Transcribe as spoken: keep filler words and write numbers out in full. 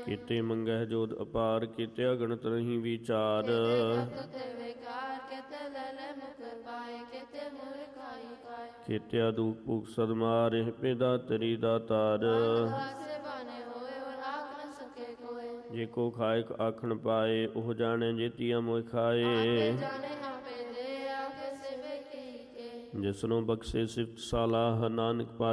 ਕੀਤੇ ਮੰਗਹਿ ਜੋਧ ਅਪਾਰ, ਕੀਤੇ ਅਗਣਤ ਨਹੀਂ ਵਿਚਾਰ। ਕੀਤਿਆ ਦੁਖ ਭੁਖ ਸਦਮਾਰ, ਭੇਦਾ ਤਰੀ ਦਾਤਾਰ। ਜੇ ਕੋ ਖਾਇਕ ਆਖਣ ਪਾਏ, ਉਹ ਜਾਣੇ ਜੇਤੀਆ ਮੋਇ ਖਾਏ। ਜਿਸਨੂੰ ਬਖਸ਼ੇ ਸਿਫਤ ਸਲਾਹ, ਨਾਨਕ ਪਾਤਿ